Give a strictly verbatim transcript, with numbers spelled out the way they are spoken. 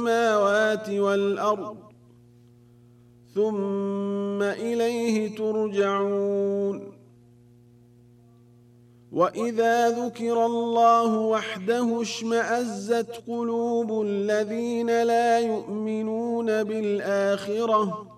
السماوات والأرض ثم إليه ترجعون وإذا ذكر الله وحده اشمأزت قلوب الذين لا يؤمنون بالآخرة